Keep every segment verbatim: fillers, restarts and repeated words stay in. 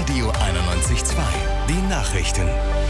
Radio einundneunzig Komma zwei. Die Nachrichten.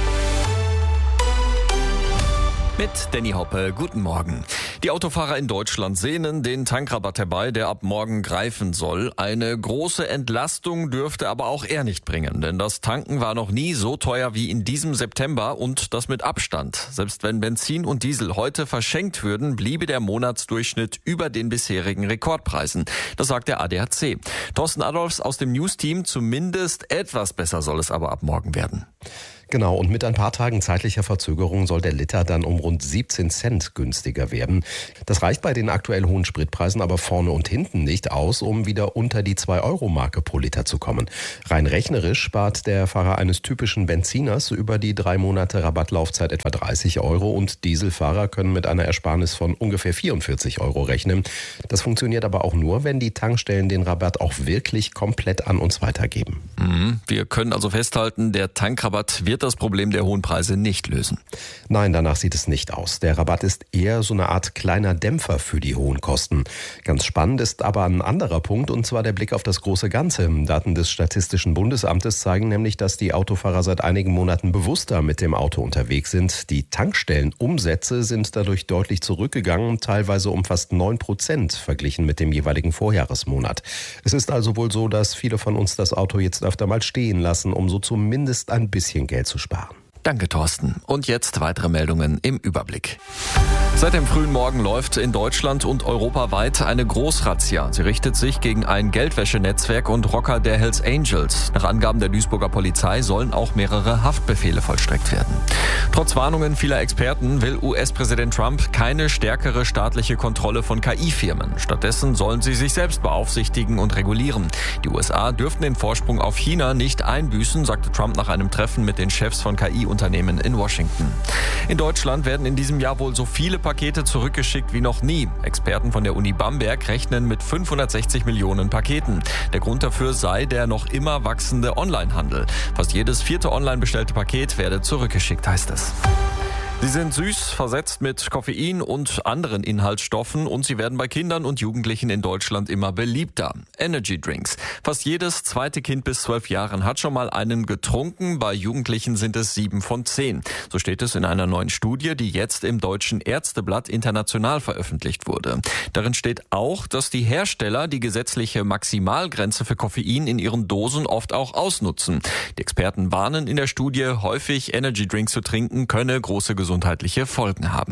Mit Danny Hoppe, guten Morgen. Die Autofahrer in Deutschland sehnen den Tankrabatt herbei, der ab morgen greifen soll. Eine große Entlastung dürfte aber auch er nicht bringen, denn das Tanken war noch nie so teuer wie in diesem September und das mit Abstand. Selbst wenn Benzin und Diesel heute verschenkt würden, bliebe der Monatsdurchschnitt über den bisherigen Rekordpreisen. Das sagt der A D A C. Thorsten Adolfs aus dem News-Team, zumindest etwas besser soll es aber ab morgen werden. Genau, und mit ein paar Tagen zeitlicher Verzögerung soll der Liter dann um rund siebzehn Cent günstiger werden. Das reicht bei den aktuell hohen Spritpreisen aber vorne und hinten nicht aus, um wieder unter die zwei Euro Marke pro Liter zu kommen. Rein rechnerisch spart der Fahrer eines typischen Benziners über die drei Monate Rabattlaufzeit etwa dreißig Euro und Dieselfahrer können mit einer Ersparnis von ungefähr vierundvierzig Euro rechnen. Das funktioniert aber auch nur, wenn die Tankstellen den Rabatt auch wirklich komplett an uns weitergeben. Mhm. Wir können also festhalten, der Tankrabatt wird das Problem der hohen Preise nicht lösen. Nein, danach sieht es nicht aus. Der Rabatt ist eher so eine Art kleiner Dämpfer für die hohen Kosten. Ganz spannend ist aber ein anderer Punkt, und zwar der Blick auf das große Ganze. Daten des Statistischen Bundesamtes zeigen nämlich, dass die Autofahrer seit einigen Monaten bewusster mit dem Auto unterwegs sind. Die Tankstellenumsätze sind dadurch deutlich zurückgegangen, teilweise um fast neun Prozent verglichen mit dem jeweiligen Vorjahresmonat. Es ist also wohl so, dass viele von uns das Auto jetzt öfter mal stehen lassen, um so zumindest ein bisschen Geld zu sparen. Danke, Thorsten. Und jetzt weitere Meldungen im Überblick. Seit dem frühen Morgen läuft in Deutschland und europaweit eine Großrazzia. Sie richtet sich gegen ein Geldwäschenetzwerk und Rocker der Hells Angels. Nach Angaben der Duisburger Polizei sollen auch mehrere Haftbefehle vollstreckt werden. Trotz Warnungen vieler Experten will U S-Präsident Trump keine stärkere staatliche Kontrolle von K I-Firmen. Stattdessen sollen sie sich selbst beaufsichtigen und regulieren. Die U S A dürften den Vorsprung auf China nicht einbüßen, sagte Trump nach einem Treffen mit den Chefs von K I-Unternehmen in Washington. In Deutschland werden in diesem Jahr wohl so viele Pakete zurückgeschickt wie noch nie. Experten von der Uni Bamberg rechnen mit fünfhundertsechzig Millionen Paketen. Der Grund dafür sei der noch immer wachsende Onlinehandel. Fast jedes vierte online bestellte Paket werde zurückgeschickt, heißt es. Sie sind süß, versetzt mit Koffein und anderen Inhaltsstoffen und sie werden bei Kindern und Jugendlichen in Deutschland immer beliebter. Energy Drinks. Fast jedes zweite Kind bis zwölf Jahren hat schon mal einen getrunken. Bei Jugendlichen sind es sieben von zehn. So steht es in einer neuen Studie, die jetzt im Deutschen Ärzteblatt international veröffentlicht wurde. Darin steht auch, dass die Hersteller die gesetzliche Maximalgrenze für Koffein in ihren Dosen oft auch ausnutzen. Die Experten warnen in der Studie, häufig Energy Drinks zu trinken könne große gesundheitliche Folgen haben.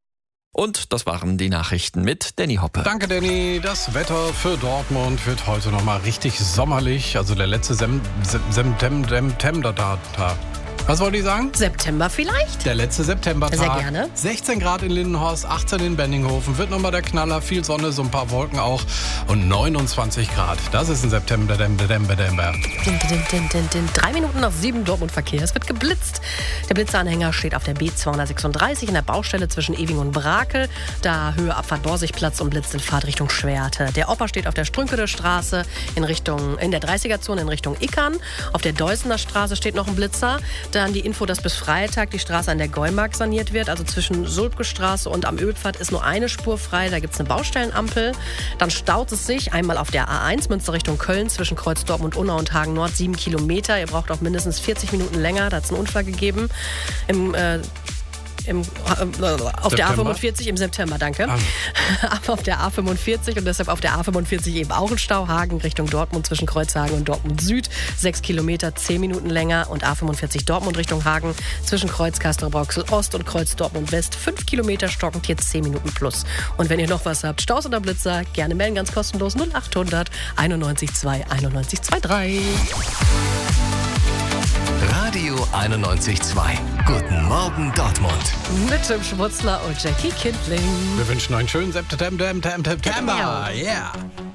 Und das waren die Nachrichten mit Danny Hoppe. Danke, Danny. Das Wetter für Dortmund wird heute nochmal richtig sommerlich. Also der letzte Sem... Sem... Sem... Sem... Sem... Sem... Da... Da... Da. Was wollte ich sagen? September vielleicht? Der letzte Septembertag. Sehr gerne. sechzehn Grad in Lindenhorst, achtzehn in Benninghofen. Wird nochmal der Knaller. Viel Sonne, so ein paar Wolken auch. Und neunundzwanzig Grad. Das ist ein September. Dem, dem, dem, dem. Din, din, din, din, din. Drei Minuten nach sieben Dortmund-Verkehr. Es wird geblitzt. Der Blitzeranhänger steht auf der B zweihundertsechsunddreißig in der Baustelle zwischen Ewing und Brakel. Da Höhe Abfahrt Borsigplatz und blitzt in Fahrtrichtung Schwerte. Der Oper steht auf der Strünkeler Straße in Richtung, in der dreißiger-Zone in Richtung Ickern. Auf der Deusener Straße steht noch ein Blitzer. Dann die Info, dass bis Freitag die Straße an der Geumark saniert wird. Also zwischen Sulpke-Straße und am Ölpfad ist nur eine Spur frei. Da gibt es eine Baustellenampel. Dann staut es sich einmal auf der A eins Münster Richtung Köln zwischen Kreuz Dortmund, Unna und Hagen Nord. Sieben Kilometer. Ihr braucht auch mindestens vierzig Minuten länger. Da hat es einen Unfall gegeben. Im äh, Im, äh, auf September? Der A fünfundvierzig im September, danke. Ah. auf der A fünfundvierzig und deshalb auf der A fünfundvierzig eben auch ein Stau. Hagen Richtung Dortmund zwischen Kreuzhagen und Dortmund Süd. Sechs Kilometer, zehn Minuten länger. Und A fünfundvierzig Dortmund Richtung Hagen zwischen Kreuz Castrop-Rauxel Ost und Kreuz Dortmund West. Fünf Kilometer stockend, jetzt zehn Minuten plus. Und wenn ihr noch was habt, Staus oder Blitzer, gerne melden, ganz kostenlos null achthundert einundneunzig zwei einundneunzig zweiunddreißig. Radio einundneunzig Komma zwei. Guten Morgen Dortmund. Mit Tim Schmutzler und Jackie Kindling. Wir wünschen euch einen schönen September. September. Yeah.